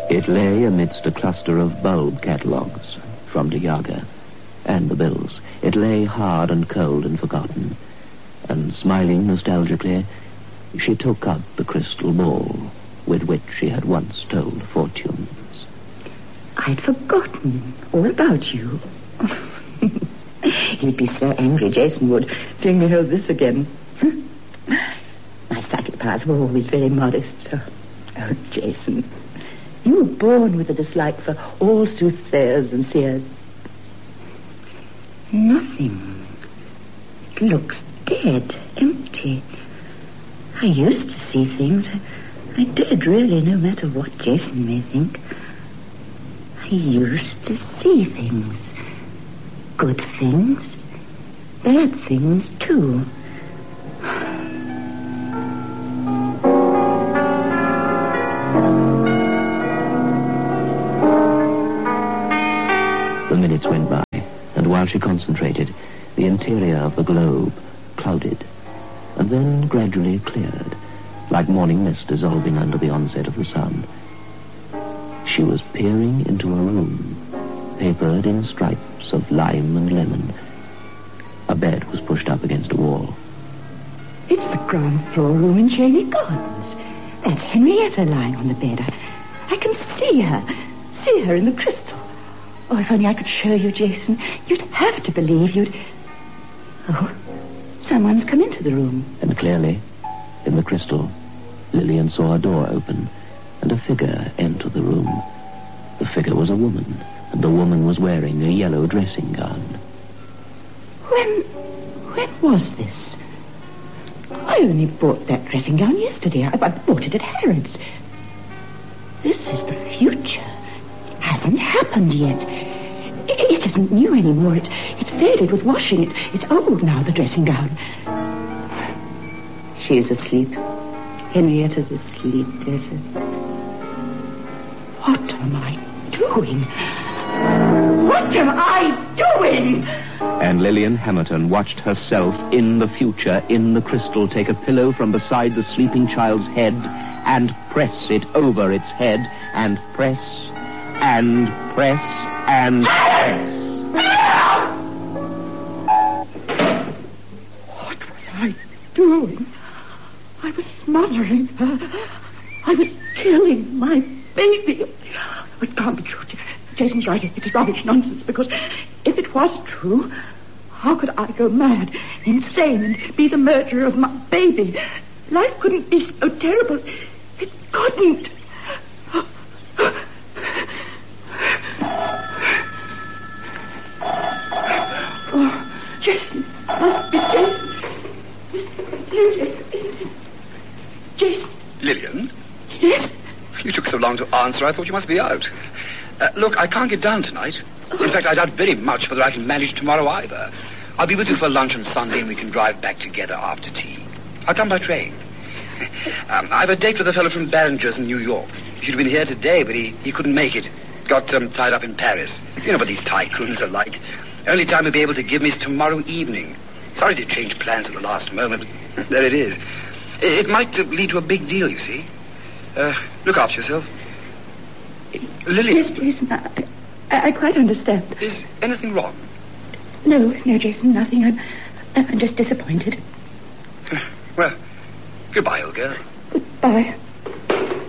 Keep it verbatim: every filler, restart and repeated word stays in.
It lay amidst a cluster of bulb catalogues from De Jager and the bills. It lay hard and cold and forgotten. And smiling nostalgically, she took up the crystal ball with which she had once told fortunes. I'd forgotten all about you. He'd be so angry, Jason would, seeing me hold this again. My psychic powers were always very modest. So. Oh, Jason, you were born with a dislike for all soothsayers and seers. Nothing. It looks dead, empty. I used to see things. I, I did, really, no matter what Jason may think. I used to see things. Good things. Bad things, too. The minutes went by, and while she concentrated, the interior of the globe clouded, and then gradually cleared, like morning mist dissolving under the onset of the sun. She was peering into a room, papered in stripes of lime and lemon. A bed was pushed up against a wall. It's the ground floor room in Cheney Gardens. That's Henrietta lying on the bed. I, I can see her. See her in the crystal. Oh, if only I could show you, Jason. You'd have to believe you'd... Oh, someone's come into the room. And clearly, in the crystal, Lillian saw a door open and a figure enter the room. The figure was a woman, and the woman was wearing a yellow dressing gown. When... when was this? I only bought that dressing gown yesterday. I, I bought it at Harrods. This is the future. It hasn't happened yet. It, it isn't new anymore. It, it's faded with washing. It, it's old now, the dressing gown. She is asleep. Henrietta's asleep, Tessa. What am I doing? What am I doing? And Lillian Hamilton watched herself in the future, in the crystal, take a pillow from beside the sleeping child's head and press it over its head and press and press and press. What was I doing? I was smothering her. I was killing my baby. It can't be true. Jason's right. It is rubbish, nonsense, because if it was true, how could I go mad, insane, and be the murderer of my baby? Life couldn't be so terrible. It couldn't. Oh, Jason. Must be Jason. Jason, isn't it? Jason. Lillian? Yes? You took so long to answer, I thought you must be out. Uh, look, I can't get down tonight. In fact, I doubt very much whether I can manage tomorrow either. I'll be with you for lunch on Sunday, and we can drive back together after tea. I'll come by train. Um, I have a date with a fellow from Barringer's in New York. He should have been here today, but he, he couldn't make it. Got um, tied up in Paris. You know what these tycoons are like. Only time he'll be able to give me is tomorrow evening. Sorry to change plans at the last moment, but there it is. It, it might uh, lead to a big deal, you see. Uh, look after yourself. Lillian. Yes, Jason, I, I, I quite understand. Is anything wrong? No, no, Jason, nothing. I'm, I'm just disappointed. Well, goodbye, old girl. Goodbye.